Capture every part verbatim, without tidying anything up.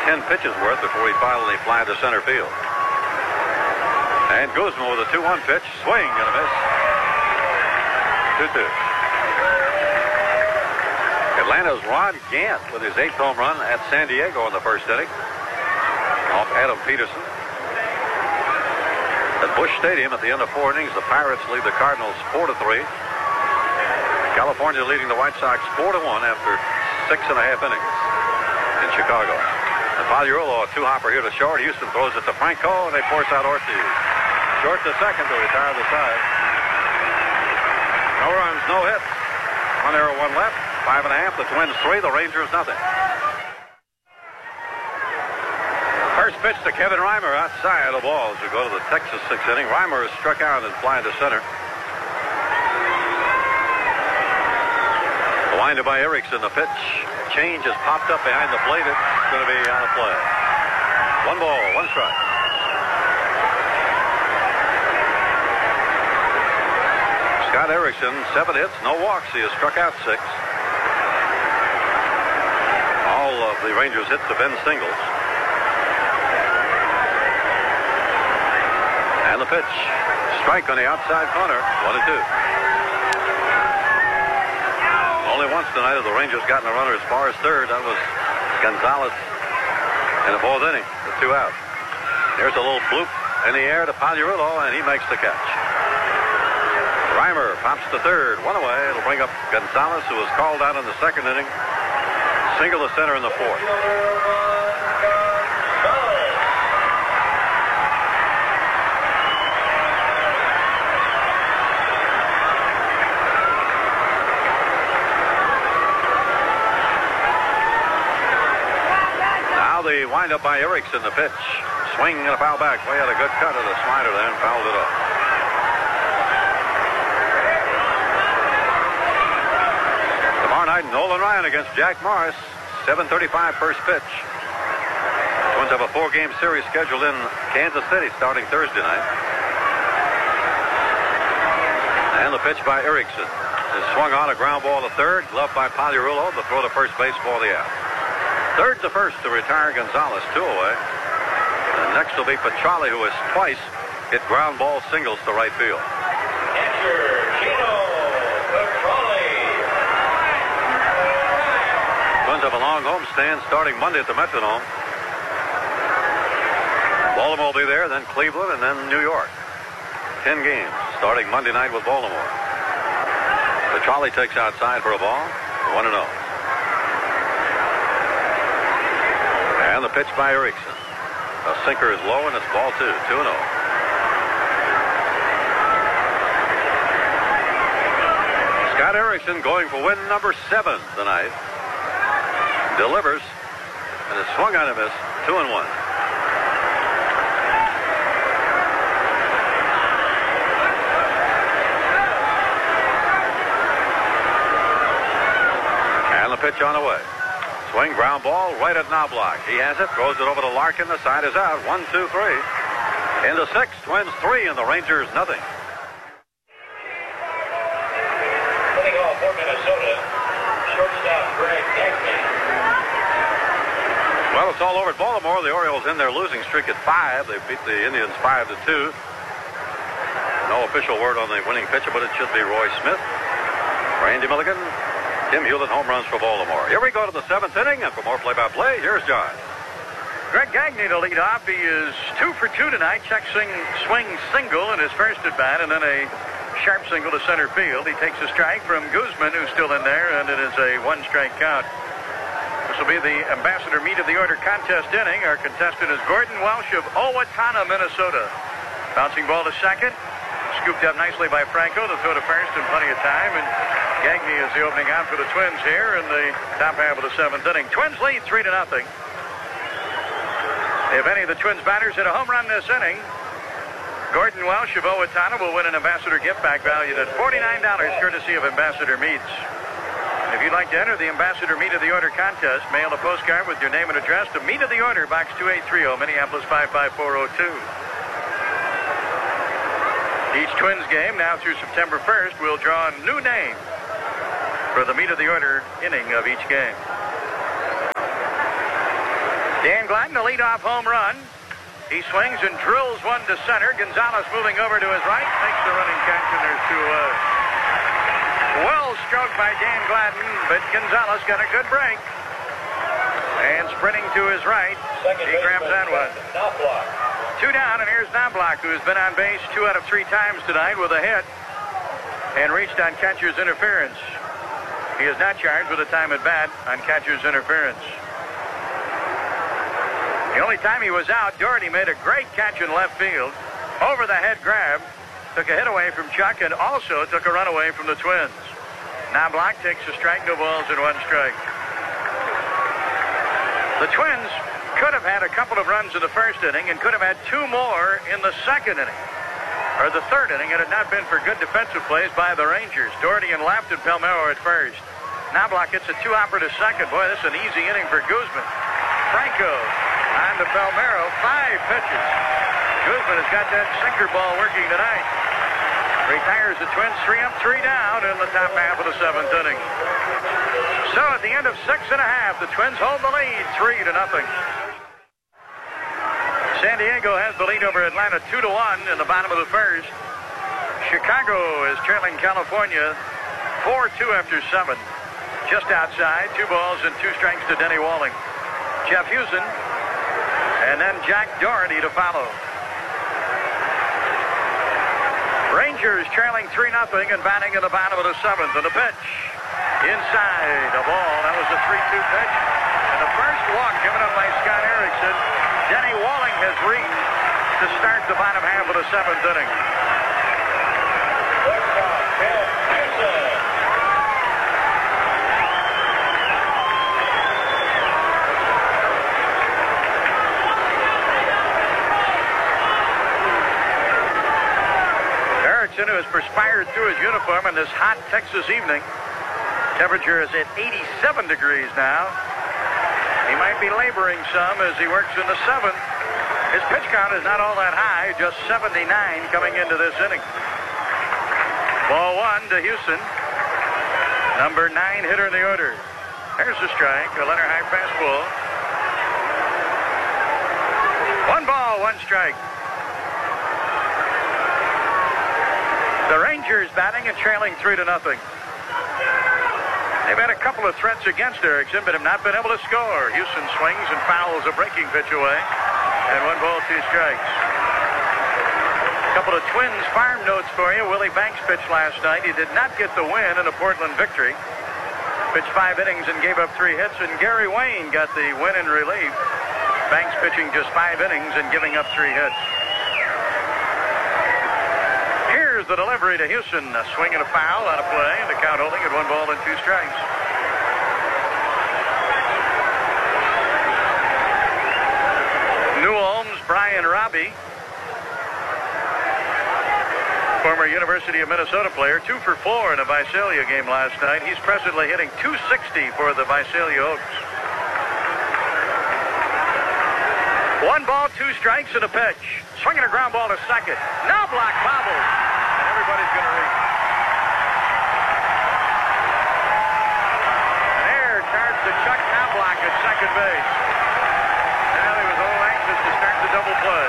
ten pitches worth before he finally flied to center field. And Guzman with a two one pitch. Swing and a miss. two two. Atlanta's Ron Gant with his eighth home run at San Diego in the first inning. Off Adam Peterson. At Busch Stadium at the end of four innings, the Pirates lead the Cardinals four to three. California leading the White Sox four to one after six and a half innings in Chicago. And Pagliarulo, a two-hopper here to short. Houston throws it to Franco, and they force out Ortiz. Short to second to retire the side. No runs, no hits. One error, one left. Five and a half. The Twins three. The Rangers nothing. First pitch to Kevin Reimer outside the ball as we go to the Texas sixth inning. Reimer is struck out and flying to center. The winder by Erickson. The pitch change has popped up behind the plate. It's going to be out of play. One ball, one strike. Scott Erickson, seven hits, no walks. He has struck out six. All of the Rangers hits have been singles. And the pitch. Strike on the outside corner. One and two. Only once tonight have the Rangers gotten a runner as far as third. That was Gonzalez in the fourth inning. The two out. Here's a little bloop in the air to Pagliarulo, and he makes the catch. Reimer pops to third. One away. It'll bring up Gonzalez, who was called out in the second inning. Single to center in the fourth. The windup by Erickson, the pitch. Swing and a foul back. Way had a good cut of the slider there and fouled it off. Tomorrow night, Nolan Ryan against Jack Morris. seven thirty-five first pitch. Twins have a four-game series scheduled in Kansas City starting Thursday night. And the pitch by Erickson is swung on, a ground ball to third. Gloved by Pagliarulo. The throw to first base for the out. Third to first to retire Gonzalez, two away. And next will be Petrali, who has twice hit ground ball singles to right field. Catcher, Gino Petrali. Twins have a long homestand starting Monday at the Metrodome. Baltimore will be there, then Cleveland, and then New York. Ten games starting Monday night with Baltimore. Petrali takes outside for a ball. one and oh. And the pitch by Erickson. The sinker is low, and it's ball two. two and oh. Scott Erickson going for win number seven tonight. Delivers, and it's swung on a miss. two and one. And the pitch on the way. Swing, ground ball, right at Knobloch. He has it, throws it over to Larkin. The side is out. One, two, three. In the sixth, Twins three, and the Rangers nothing. Putting off for Minnesota, shortstop Greg Gagne. Well, it's all over at Baltimore. The Orioles in their losing streak at five. They beat the Indians five to two. No official word on the winning pitcher, but it should be Roy Smith. Randy Milligan. Tim Hewlett, home runs for Baltimore. Here we go to the seventh inning, and for more play-by-play, here's John. Greg Gagne to lead off. He is two for two tonight. Check swing, swing single in his first at bat, and then a sharp single to center field. He takes a strike from Guzman, who's still in there, and it is a one-strike count. This will be the Ambassador Meet of the Order contest inning. Our contestant is Gordon Welsh of Owatonna, Minnesota. Bouncing ball to second. Scooped up nicely by Franco. The throw to first in plenty of time, and Gagne is the opening out for the Twins here in the top half of the seventh inning. Twins lead three to nothing. If any of the Twins batters hit a home run this inning, Gordon Welsh of Owatonna will win an Ambassador gift bag valued at forty-nine dollars, courtesy of Ambassador Meats. If you'd like to enter the Ambassador Meet of the Order contest, mail a postcard with your name and address to Meet of the Order, Box two eight three zero, Minneapolis five five four zero two. Each Twins game, now through September first, will draw a new name for the Meet of the Order inning of each game. Dan Gladden, the leadoff home run. He swings and drills one to center. Gonzalez moving over to his right. Makes the running catch, and there's two away. Well stroked by Dan Gladden, but Gonzalez got a good break. And sprinting to his right, Second he grabs that one. Knobloch. Two down, and here's Knobloch, who's been on base two out of three times tonight with a hit and reached on catcher's interference. He is not charged with a time at bat on catcher's interference. The only time he was out, Doherty made a great catch in left field. Over the head grab, took a hit away from Chuck, and also took a run away from the Twins. Knobloch takes a strike, no balls, and one strike. The Twins could have had a couple of runs in the first inning and could have had two more in the second inning, or the third inning, had it not been for good defensive plays by the Rangers. Doherty in left and Palmeiro at first. Knobloch gets a two-hopper to second. Boy, this is an easy inning for Guzman. Franco on to Palmeiro, five pitches. Guzman has got that sinker ball working tonight. Retires the Twins three up, three down in the top half of the seventh inning. So at the end of six and a half, the Twins hold the lead three to nothing. San Diego has the lead over Atlanta two to one in the bottom of the first. Chicago is trailing California four two after seven. Just outside, two balls and two strikes to Denny Walling. Jeff Houston, and then Jack Doherty to follow. Rangers trailing three nothing and batting in the bottom of the seventh. And the pitch inside the ball. That was a three two pitch. And the first walk given up by Scott Erickson. Denny Walling has reached to start the bottom half of the seventh inning. Erickson, who has perspired through his uniform in this hot Texas evening. Temperature is at eighty-seven degrees now. He might be laboring some as he works in the seventh. His pitch count is not all that high, just seventy-nine coming into this inning. Ball one to Houston. Number nine hitter in the order. There's the strike, a letter high fastball. One ball, one strike. The Rangers batting and trailing three to nothing. They've had a couple of threats against Erickson, but have not been able to score. Houston swings and fouls a breaking pitch away. And one ball, two strikes. A couple of Twins farm notes for you. Willie Banks pitched last night. He did not get the win in a Portland victory. Pitched five innings and gave up three hits. And Gary Wayne got the win in relief. Banks pitching just five innings and giving up three hits. Here's the delivery to Houston. A swing and a foul out of play. The count holding at one ball and two strikes. New Ulm's Brian Robbie, former University of Minnesota player, two for four in a Visalia game last night. He's presently hitting two sixty for the Visalia Oaks. One ball, two strikes, and a pitch. Swinging a ground ball to second. Knobloch bobbles. And everybody's going to reach. An error charged to Chuck Knobloch at second base. Now he was a little anxious to start the double play.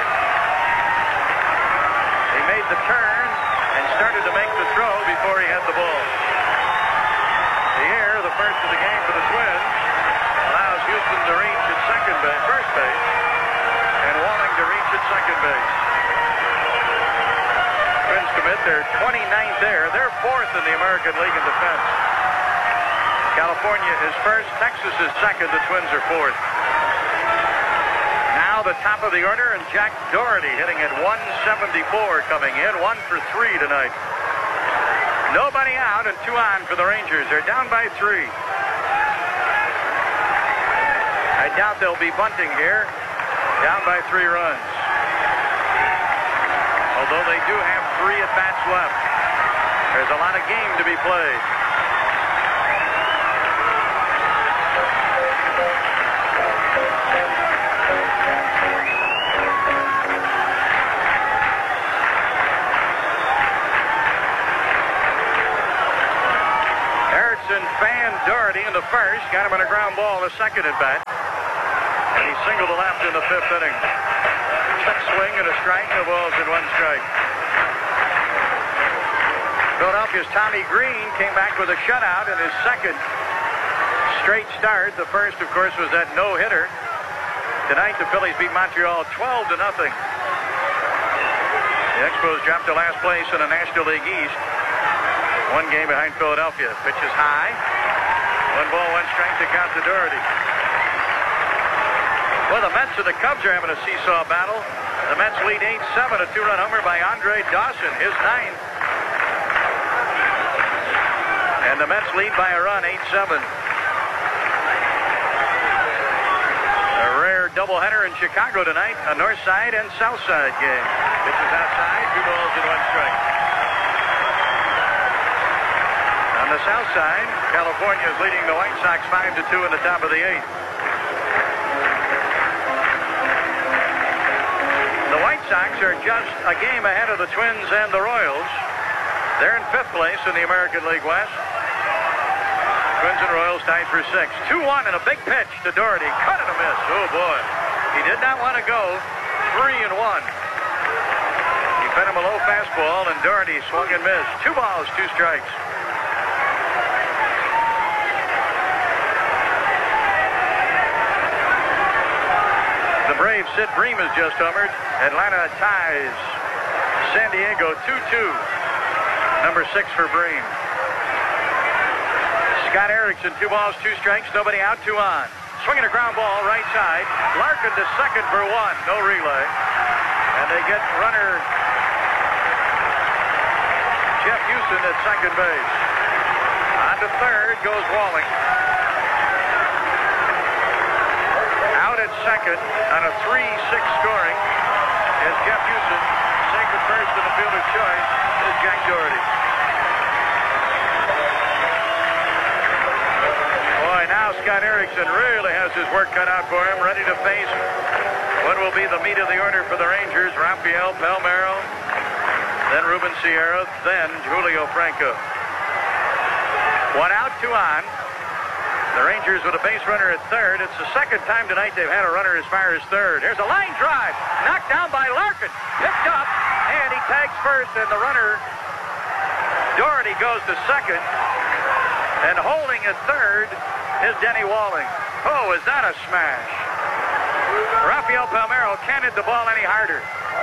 He made the turn and started to make the throw before he had the ball. The error, the first of the game for the Twins, allows Houston to reach at second base, first base. And Walling to reach at second base. Twins commit their twenty-ninth error. They're fourth in the American League in defense. California is first. Texas is second. The Twins are fourth. Now the top of the order, and Jack Doherty hitting at one seventy-four coming in. One for three tonight. Nobody out and two on for the Rangers. They're down by three. I doubt they'll be bunting here. Down by three runs. Although they do have three at-bats left. There's a lot of game to be played. Erickson fanned Doherty in the first. Got him on a ground ball in the second at-bat. And he singled to left in the fifth inning. Check swing and a strike, no balls and one strike. Philadelphia's Tommy Green came back with a shutout in his second straight start. The first, of course, was that no-hitter. Tonight, the Phillies beat Montreal twelve to nothing. The Expos dropped to last place in the National League East. One game behind Philadelphia. Pitches high. One ball, one strike to count to Doherty. Well, the Mets and the Cubs are having a seesaw battle. The Mets lead eight seven, a two-run homer by Andre Dawson, his ninth. And the Mets lead by a run, eight seven. A rare doubleheader in Chicago tonight, a north side and south side game. Pitches outside, two balls and one strike. On the south side, California is leading the White Sox five to two in the top of the eighth. The White Sox are just a game ahead of the Twins and the Royals. They're in fifth place in the American League West. Twins and Royals tied for six. two one and a big pitch to Doherty. Cut and a miss. Oh, boy. He did not want to go. three and one. He fed him a low fastball, and Doherty swung and missed. Two balls, two strikes. The Braves' Sid Bream has just homered. Atlanta ties San Diego two two. Number six for Bream. Scott Erickson, two balls, two strikes, nobody out, two on. Swinging a ground ball, right side. Larkin to second for one, no relay. And they get runner Jeff Houston at second base. On to third goes Walling. Out at second on a three six scoring is Jeff Houston. Safe at first in the fielder's choice is Jack Doherty. Boy, now Scott Erickson really has his work cut out for him, ready to face what will be the meat of the order for the Rangers. Rafael Palmeiro, then Ruben Sierra, then Julio Franco. One out, two on. The Rangers with a base runner at third. It's the second time tonight they've had a runner as far as third. Here's a line drive. Knocked down by Larkin. Picked up, and he tags first, and the runner, Doherty, goes to second. And holding at third is Denny Walling. Oh, is that a smash? Rafael Palmeiro can't hit the ball any harder.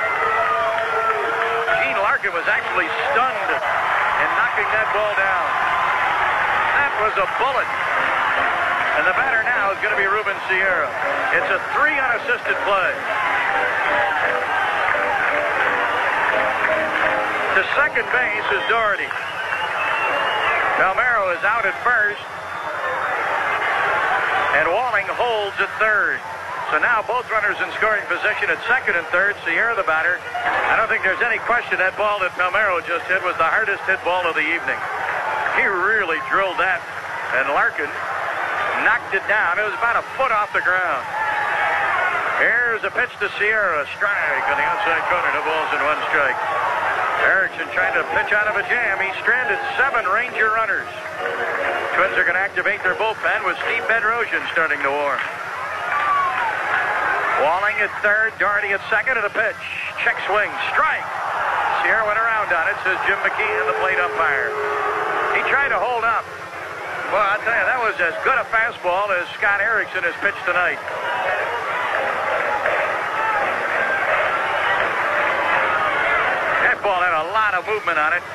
Gene Larkin was actually stunned in knocking that ball down. That was a bullet. And the batter now is going to be Ruben Sierra. It's a three unassisted play. To second base is Doherty. Palmeiro is out at first. And Walling holds at third. So now both runners in scoring position at second and third. Sierra the batter. I don't think there's any question that ball that Palmeiro just hit was the hardest hit ball of the evening. He really drilled that. And Larkin knocked it down. It was about a foot off the ground. Here's a pitch to Sierra. Strike on the outside corner. No balls and one strike. Erickson trying to pitch out of a jam. He stranded seven Ranger runners. Twins are going to activate their bullpen with Steve Bedrosian starting to warm. Walling at third. Doherty at second. And a pitch. Check swing. Strike. Sierra went around on it, says Jim McKeon, the plate umpire. He tried to hold up. Well, I'll tell you, that was as good a fastball as Scott Erickson has pitched tonight. That ball had a lot of movement on it,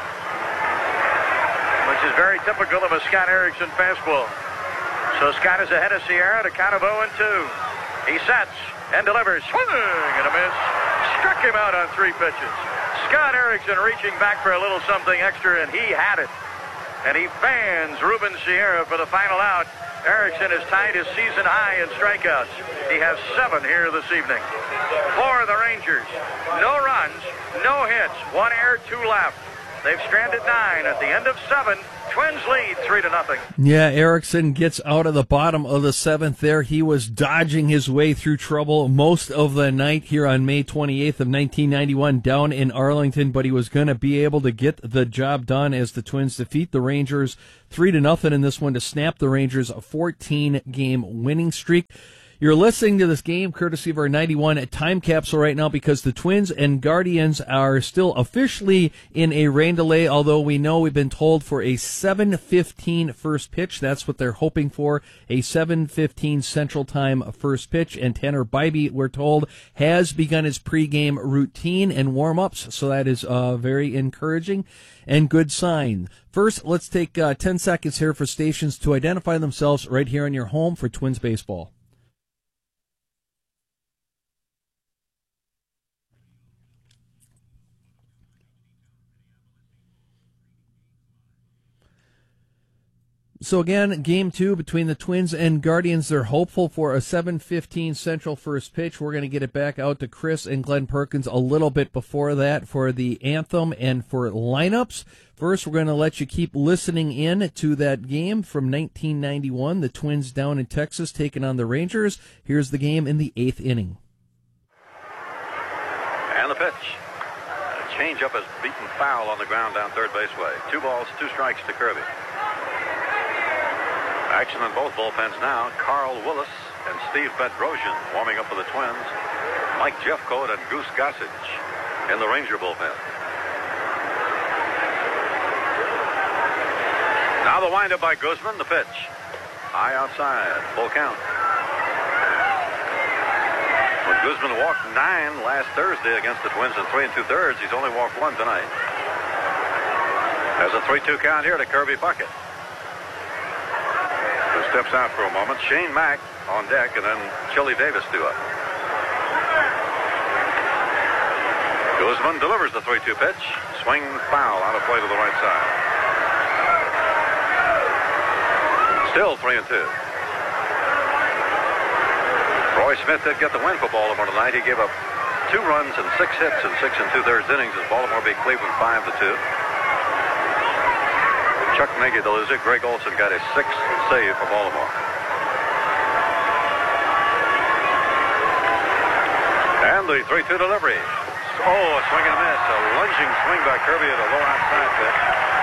which is very typical of a Scott Erickson fastball. So Scott is ahead of Sierra at a count of oh and two. He sets and delivers. Swing and a miss. Struck him out on three pitches. Scott Erickson reaching back for a little something extra, and he had it. And he fans Ruben Sierra for the final out. Erickson has tied his season high in strikeouts. He has seven here this evening. For the Rangers, no runs, no hits, one error, two left. They've stranded nine at the end of seven. Twins lead three to nothing. Yeah, Erickson gets out of the bottom of the seventh there. He was dodging his way through trouble most of the night here on May twenty-eighth of nineteen ninety-one down in Arlington, but he was going to be able to get the job done as the Twins defeat the Rangers three to nothing in this one to snap the Rangers a fourteen game winning streak. You're listening to this game courtesy of our ninety-one time capsule right now because the Twins and Guardians are still officially in a rain delay, although we know we've been told for a seven fifteen first pitch. That's what they're hoping for, a seven fifteen Central Time first pitch. And Tanner Bibee, we're told, has begun his pregame routine and warm-ups, so that is uh, very encouraging and good sign. First, let's take uh, ten seconds here for stations to identify themselves right here in your home for Twins baseball. So again, game two between the Twins and Guardians. They're hopeful for a seven fifteen Central first pitch. We're going to get it back out to Chris and Glenn Perkins a little bit before that for the anthem and for lineups. First, we're going to let you keep listening in to that game from nineteen ninety-one. The Twins down in Texas taking on the Rangers. Here's the game in the eighth inning. And the pitch. A changeup is beaten foul on the ground down third base way. Two balls, two strikes to Kirby. Action in both bullpens now. Carl Willis and Steve Bedrosian warming up for the Twins. Mike Jeffcoat and Goose Gossage in the Ranger bullpen. Now the windup by Guzman. The pitch. High outside. Full count. When Guzman walked nine last Thursday against the Twins in three and two thirds, he's only walked one tonight. There's a three two count here to Kirby Puckett. Steps out for a moment. Shane Mack on deck, and then Chili Davis due up. Guzman delivers the three two pitch. Swing foul out of play to the right side. Still three and two. Roy Smith did get the win for Baltimore tonight. He gave up two runs and six hits in six and two-thirds innings as Baltimore beat Cleveland five to two. Chuck Nagy the loser. Greg Olson got his sixth save for Baltimore. And the three two delivery. Oh, a swing and a miss. A lunging swing by Kirby at a low outside pitch.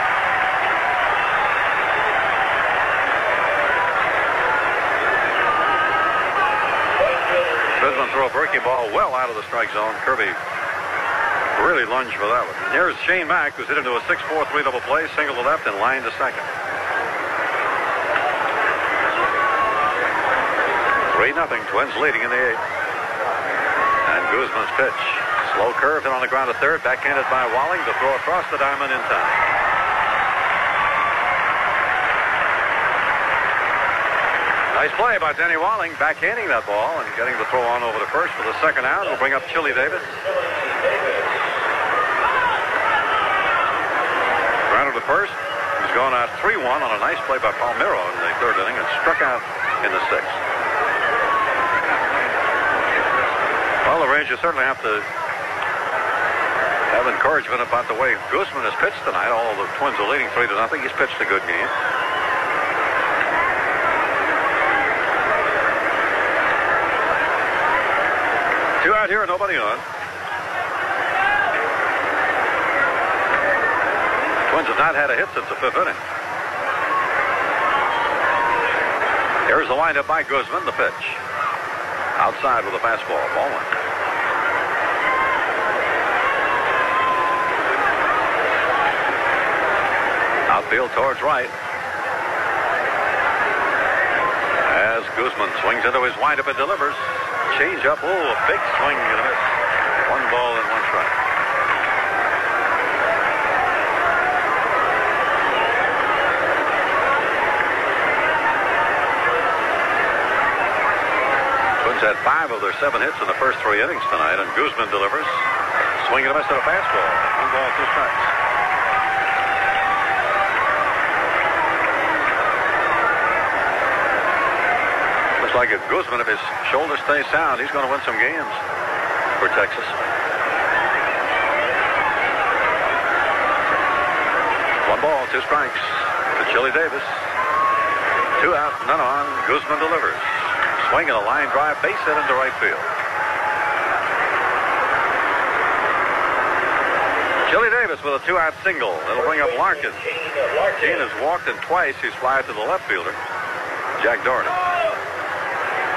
Guzman threw a breaking ball well out of the strike zone. Kirby really lunged for that one. And here's Shane Mack, who's hit into a six four three double play, single to left and line to second. three nothing, Twins leading in the eighth. And Guzman's pitch. Slow curve hit on the ground to third, backhanded by Walling to throw across the diamond in time. Nice play by Denny Walling, backhanding that ball and getting the throw on over to first for the second out. Will bring up Chili Davis. Grounded to first. He's gone out three one on a nice play by Palmeiro in the third inning and struck out in the sixth. Well, the Rangers certainly have to have encouragement about the way Guzman has pitched tonight. All the Twins are leading three to nothing. He's pitched a good game. Two out here, nobody on. Twins have not had a hit since the fifth inning. Here's the windup by Guzman, the pitch. Outside with a fastball, ball one. Outfield towards right. As Guzman swings into his windup and delivers. Change up, oh, a big swing and a miss. One ball and one strike. Twins had five of their seven hits in the first three innings tonight, and Guzman delivers. Swing and a miss at a fastball. One ball, two strikes. Looks like if Guzman, if his shoulder stays sound, he's going to win some games for Texas. One ball, two strikes to Chili Davis. Two out, none on. Guzman delivers. Swing and a line drive, base hit into right field. Chili Davis with a two-out single. That'll bring up Larkin. Keane has walked and twice he's fly to the left fielder, Jack Doherty.